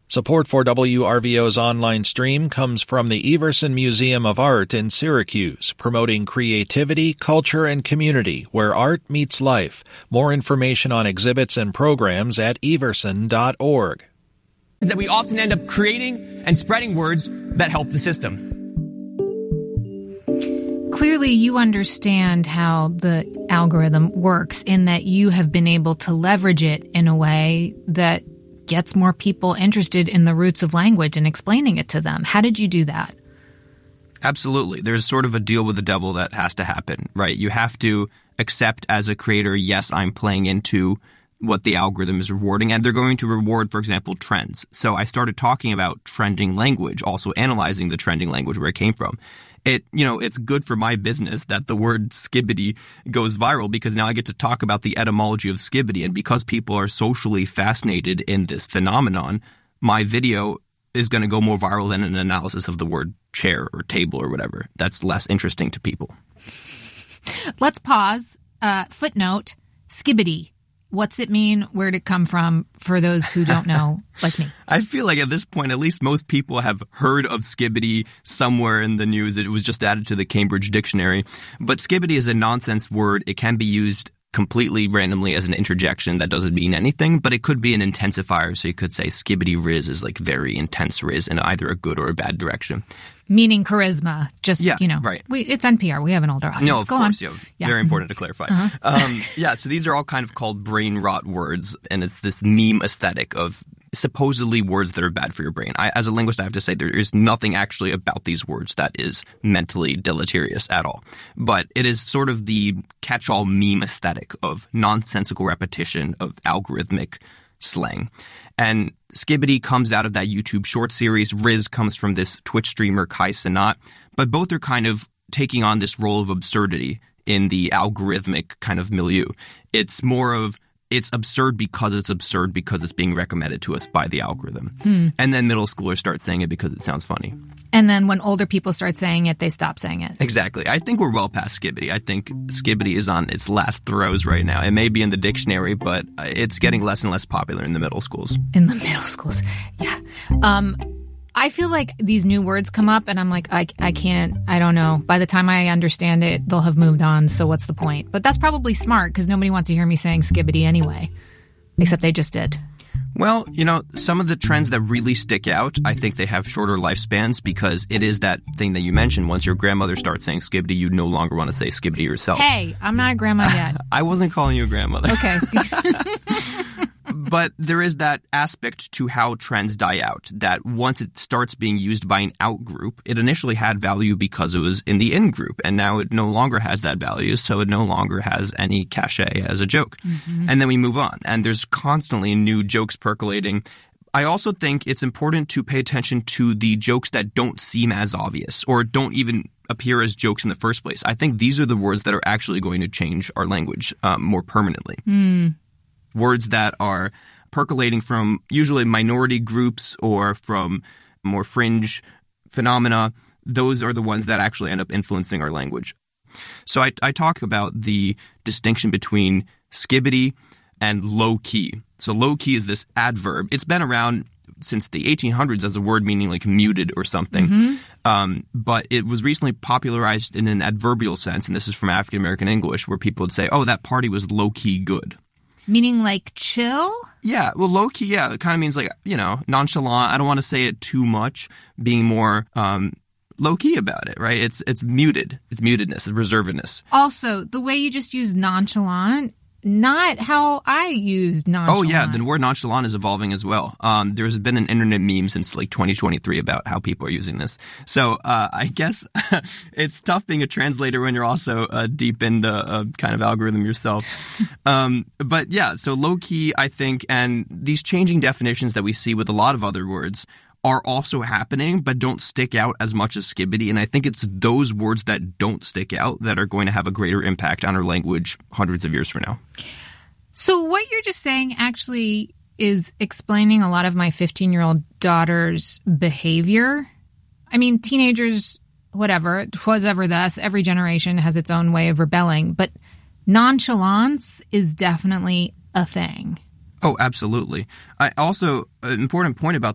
Support for WRVO's online stream comes from the Everson Museum of Art in Syracuse, promoting creativity, culture, and community where art meets life. More information on exhibits and programs at everson.org. Is that we often end up creating and spreading words that help the system. Clearly, you understand how the algorithm works in that you have been able to leverage it in a way that gets more people interested in the roots of language and explaining it to them. How did you do that? Absolutely. There's sort of a deal with the devil that has to happen, right? You have to accept as a creator, yes, I'm playing into what the algorithm is rewarding, and they're going to reward, for example, trends. So I started talking about trending language, also analyzing the trending language where it came from. It's good for my business that the word skibbity goes viral because now I get to talk about the etymology of skibbity. And because people are socially fascinated in this phenomenon, my video is going to go more viral than an analysis of the word chair or table or whatever. That's less interesting to people. Let's pause. Footnote, skibbity. What's it mean? Where'd it come from for those who don't know, like me? I feel like at this point, at least most people have heard of skibbity somewhere in the news. It was just added to the Cambridge Dictionary. But skibbity is a nonsense word. It can be used completely randomly as an interjection that doesn't mean anything, but it could be an intensifier. So you could say skibbity riz is like very intense riz in either a good or a bad direction. Meaning charisma. Just, right. It's NPR. We have an older audience. No, of course. Yeah. Very important to clarify. So these are all kind of called brain rot words, and it's this meme aesthetic of supposedly words that are bad for your brain. As a linguist, I have to say there is nothing actually about these words that is mentally deleterious at all. But it is sort of the catch-all meme aesthetic of nonsensical repetition of algorithmic slang. And skibbity comes out of that YouTube short series. Riz comes from this Twitch streamer, Kai Cenat. But both are kind of taking on this role of absurdity in the algorithmic kind of milieu. It's more of it's absurd because it's being recommended to us by the algorithm. And then middle schoolers start saying it because it sounds funny. And then when older people start saying it, they stop saying it. Exactly. I think we're well past skibbity. I think skibbity is on its last throes right now. It may be in the dictionary, but it's getting less and less popular in the middle schools. In the middle schools, yeah. I feel like these new words come up and I'm like, I don't know. By the time I understand it, they'll have moved on, so what's the point? But that's probably smart because nobody wants to hear me saying skibbity anyway. Except they just did. Well, some of the trends that really stick out, I think they have shorter lifespans because it is that thing that you mentioned. Once your grandmother starts saying skibbity, you no longer want to say skibbity yourself. Hey, I'm not a grandma yet. I wasn't calling you a grandmother. Okay. But there is that aspect to how trends die out, that once it starts being used by an out group, it initially had value because it was in the in group, and now it no longer has that value, so it no longer has any cachet as a joke. Mm-hmm. And then we move on, and there's constantly new jokes percolating. I also think it's important to pay attention to the jokes that don't seem as obvious or don't even appear as jokes in the first place. I think these are the words that are actually going to change our language more permanently. Words that are percolating from usually minority groups or from more fringe phenomena, those are the ones that actually end up influencing our language. So I talk about the distinction between skibbity and low-key. So low-key is this adverb. It's been around since the 1800s as a word meaning like muted or something. But it was recently popularized in an adverbial sense, and this is from African-American English, where people would say, oh, that party was low-key good. Meaning like chill? Yeah. Well, low-key, yeah. It kind of means like, nonchalant. I don't want to say it too much, being more low-key about it, right? It's muted. It's mutedness. It's reservedness. Also, the way you just use nonchalant, not how I use nonchalant. Oh, yeah. The word nonchalant is evolving as well. There's been an internet meme since like 2023 about how people are using this. So I guess it's tough being a translator when you're also deep in the kind of algorithm yourself. But yeah, so low-key, I think, and these changing definitions that we see with a lot of other words are also happening, but don't stick out as much as skibbity. And I think it's those words that don't stick out that are going to have a greater impact on our language hundreds of years from now. So what you're just saying actually is explaining a lot of my 15-year-old daughter's behavior. I mean, teenagers, whatever, 'twas ever thus, every generation has its own way of rebelling. But nonchalance is definitely a thing. Oh, absolutely. I also, an important point about